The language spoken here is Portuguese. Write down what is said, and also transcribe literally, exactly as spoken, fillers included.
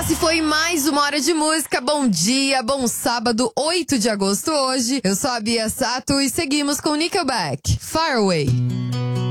Se foi mais uma hora de música. Bom dia, bom sábado, oito de agosto hoje. Eu sou a Bia Sato e seguimos com Nickelback, Far Away.